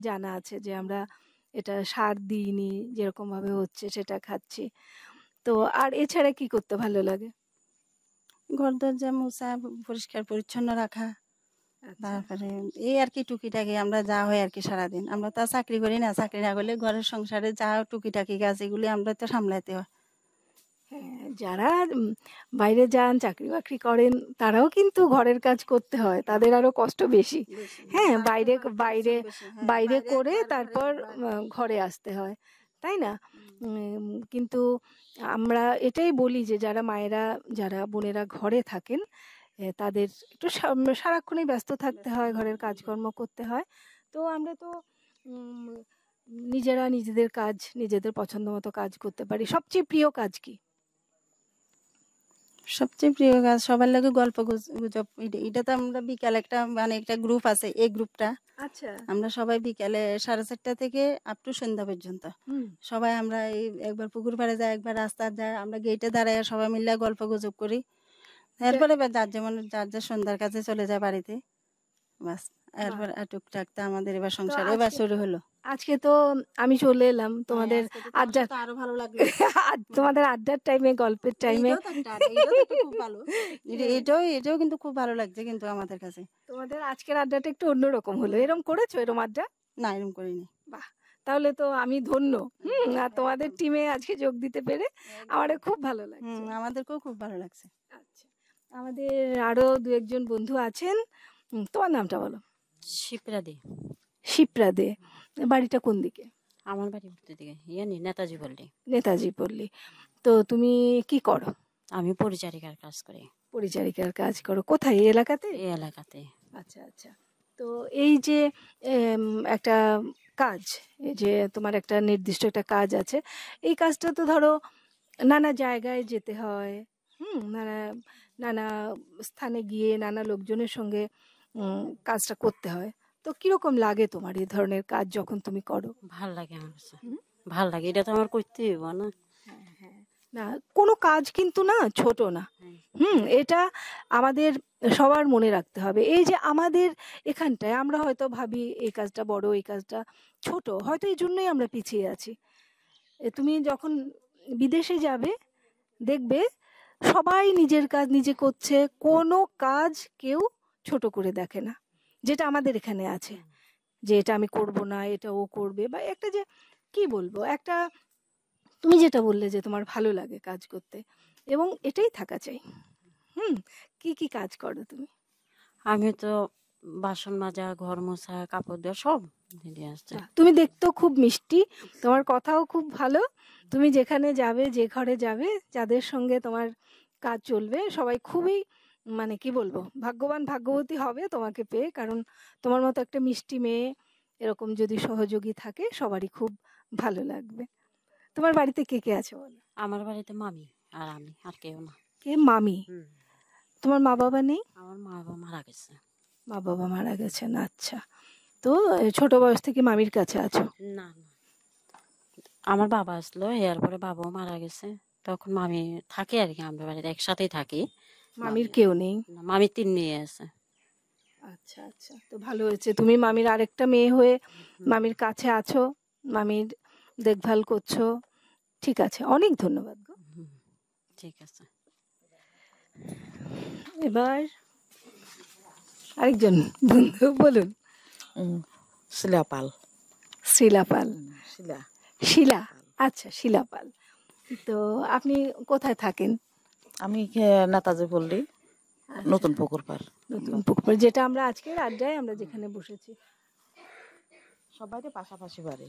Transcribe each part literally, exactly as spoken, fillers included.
জানা আছে যে আমরা এটা সার দিইনি, যেরকম ভাবে হচ্ছে সেটা খাচ্ছি। তো আর এছাড়া কি করতে ভালো লাগে? ঘর দরজা মোছা, পরিষ্কার পরিচ্ছন্ন রাখা, আচ্ছা। তারপরে এই আর কি টুকিটাকি আমরা যা হয় আর কি সারাদিন। আমরা তো আর চাকরি করি না, চাকরি না করলে ঘরের সংসারে যা টুকিটাকি কাজ এগুলি আমরা তো সামলাতে হয়। হ্যাঁ, যারা উম বাইরে যান, চাকরি-বাকরি করেন, তারাও কিন্তু ঘরের কাজ করতে হয়। তাদের আরো কষ্ট বেশি। হ্যাঁ, বাইরে বাইরে বাইরে করে তারপর আ ঘরে আসতে হয়। তাই না? উম কিন্তু আমরা এটাই বলি যে যারা মায়েরা, যারা বোনেরা ঘরে থাকেন, এ তাদের একটু সা সারাক্ষণই ব্যস্ত থাকতে হয়, ঘরের কাজকর্ম করতে হয়। তো আমরা তো উম নিজেরা নিজেদের কাজ, নিজেদের পছন্দ মতো কাজ করতে পারি। সবচেয়ে প্রিয় কাজ কি? সবচেয়ে প্রিয় কাজ সবার লাগে গল্প গুজ- গুজব। এটা- এটা তো আমরা বিকালে একটা মানে একটা গ্রুপ আছে, এই গ্রুপটা আচ্ছা। আমরা সবাই বিকালে সাড়ে চারটা থেকে আপ টু সন্ধ্যা পর্যন্ত হুম। সবাই আমরা এই একবার পুকুর পাড়ে যাই, একবার রাস্তায় যাই, আমরা গেটে দাঁড়াই সবাই মিলে গল্প গুজব করি। এরপরে এবার যার যেমন যার যার সন্ধ্যার কাছে চলে যায় বাড়িতে, বাস। বাহ! এরপর আর টুকটাক তা আমাদের এবার তো সংসার এবার আজকে শুরু হলো। আজকে তো আমি চলে এলাম হ্যাঁ, তোমাদের আজকে তো তোমার আড্ডা সাথে আরো ভালো লাগলো। আড তোমাদের আড্ডার টাইমে, গল্পের টাইমে। এইটাও তো একটা আড্ডা, এইটাও তো একটা খুব ভালো। এটা- এটাও এটাও কিন্তু খুব ভালো লাগছে কিন্তু আমাদের কাছে। তোমাদের আজকের আড্ডাটা একটু অন্যরকম হলো। এরকম করেছো, এরকম আড্ডা? না, এরকম করিনি। বাহ! তাহলে তো আমি ধন্য। হুম, আর তোমাদের একদম টিমে আজকে যোগ দিতে পেরে আমারও খুব ভালো হুম, লাগছে। আমাদেরকেও খুব ভালো লাগছে। আচ্ছা। আমাদের আরো দু এক জন বন্ধু আছেন। উম তোমার নামটা বলো। শিপ্রা দে। শিপ্রা দে। বাড়িটা কোন দিকে? আমার বাড়ি উত্তর দিকে, ইয়ানি নেতাজি পল্লী। নেতাজি পল্লী। তো তুমি কি করো? আমি পরিচারিকার কাজ করি পরিচারিকার কাজ করো। কোথায়? এই এলাকাতে? এই এলাকাতে। আচ্ছা, আচ্ছা। তো এই যে এম একটা কাজ, এই যে তোমার একটা নির্দিষ্ট একটা কাজ আছে। এই কাজটা তো ধরো নানা জায়গায় যেতে হয়। হুম? নানা নানা স্থানে গিয়ে নানা লোকজনের সঙ্গে উম কাজটা করতে হয়। তো কিরকম লাগে তোমার এই ধরনের কাজ যখন তুমি করো? ভাল লাগে আমার কাছে, হুম? ভাল লাগে। এটা তো আমার করতে হইব না। হ্যাঁ, হ্যাঁ। না, কোনো কাজ কিন্তু না ছোট না। হ্যাঁ, হুম? এটা আমাদের সবার মনে রাখতে হবে। এই যে আমাদের এখানটায় আমরা হয়তো ভাবি এই কাজটা বড়, এই কাজটা ছোট। হয়তো এইজন্যই আমরা পিছিয়ে আছি। এ তুমি যখন বিদেশে যাবে, দেখবে সবাই নিজের কাজ নিজে করছে। কোনো কাজ কেউ ছোট করে দেখে না। যেটা আমাদের এখানে আছে। যে এটা আমি করব না, এটা ও করবে, বা একটা যে কি বলবো, একটা তুমি যেটা বললে যে তোমার ভালো লাগে কাজ করতে, এবং এটাই থাকা চাই। হুম? কি, কি কাজ করো তুমি? আমি তো বাসন মাজা, ঘর মোছা, কাপড় দেওয়া সব দিয়ে আসছে। বাহ! তুমি দেখতেও খুব মিষ্টি। তোমার কথাও খুব ভালো। তুমি যেখানে যাবে, যে ঘরে যাবে, যাদের সঙ্গে তোমার কাজ চলবে, সবাই খুবই মানে কি বলবো, ভাগ্যবান ভাগ্যবতী হবে তোমাকে পেয়ে। কারণ তোমার মতো একটা মিষ্টি মেয়ে, এরকম যদি সহযোগী থাকে সবারই খুব ভালো লাগবে। তোমার বাড়িতে কে, কে আছে বলো? আমার বাড়িতে মামি আর আমি, আর কেউ না। কে? মামি। হুম। তোমার মা বাবা নেই? আমার মা বাবা মারা গেছে। মা বাবা মারা গেছেন। আচ্ছা। তো এ ছোট বয়স থেকে মামির কাছে আছো? না, না, আমার বাবা আসলো, এরপরে বাবাও মারা গেছে। তখন মামি থাকে আর কি, আমরা বাড়িতে একসাথেই থাকি। মামির মামি কেউ নেই? না, মামির তিন মেয়ে আছে। আচ্ছা, আচ্ছা। তো ভালো হয়েছে তুমি মামির আরেকটা মেয়ে হয়ে হুম, মামির কাছে আছো, মামির দেখভাল করছো। ঠিক আছে, অনেক ধন্যবাদ গো। হুম, ঠিক আছে। এবার আরেকজন বন্ধু বলুন। উম, শিলা পাল। শ্রীলা পাল। শিলা শিলা। আচ্ছা, শিলা পাল। তো আপনি কোথায় থাকেন? আমি নেতাজি পল্লী, নতুন পুকুর পার। নতুন পুকুর, যেটা আমরা আজকের আড্ডায় আমরা যেখানে বসেছি। সবাই পাশাপাশি বাড়ি।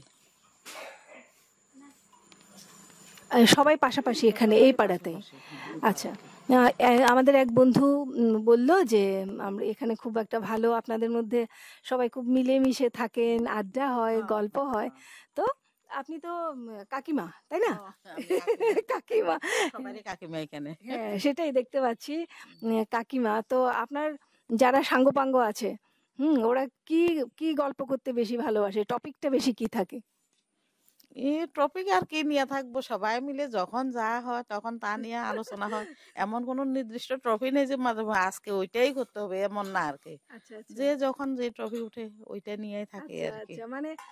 আহ, সবাই পাশাপাশি এখানে এই পাড়াতেই? আচ্ছা। আহ, এ- আমাদের এক বন্ধু উম, বলল যে উম, আমরা এখানে খুব একটা ভালো, আপনাদের মধ্যে সবাই খুব মিলেমিশে থাকেন, আড্ডা হয়, গল্প হয়। তো আপনি তো উম, কাকিমা, তাই না? কাকিমা। সবারই কাকিমা এখানে। হ্যাঁ, সেটাই দেখতে পাচ্ছি। উম, কাকিমা তো আপনার যারা সাঙ্গপাঙ্গ আছে, হুম, ওরা কি কি গল্প করতে বেশি ভালোবাসে? টপিকটা বেশি কি থাকে? এই টপিক আর কি নিয়ে থাকবো, সবাই মিলে যখন যা হয় তখন তা নিয়ে আলোচনা হয়। এমন কোনো নির্দিষ্ট টপিক নেই যে মাঝে মাঝে আজকে ওইটাই করতে হবে, এমন না আর কি। আচ্ছা আচ্ছা যে যখন যে টপিক উঠে ওইটা নিয়েই থাকে আচ্ছা আর কি। আচ্ছা মানে